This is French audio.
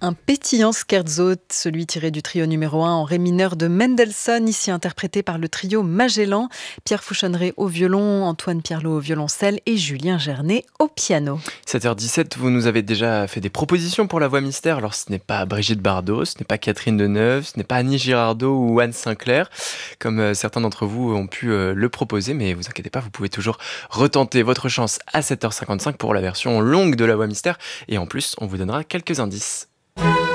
Un pétillant scherzo, celui tiré du trio numéro 1 en ré mineur de Mendelssohn, ici interprété par le trio Magellan, Pierre Fouchonneret au violon, Antoine Pierlot au violoncelle et Julien Gernet au piano. 7h17, vous nous avez déjà fait des propositions pour la voix mystère. Alors ce n'est pas Brigitte Bardot, ce n'est pas Catherine Deneuve, ce n'est pas Annie Girardot ou Anne Sinclair, comme certains d'entre vous ont pu le proposer, mais vous inquiétez pas, vous pouvez toujours retenter votre chance à 7h55 pour la version longue de la voix mystère, et en plus on vous donnera quelques indices.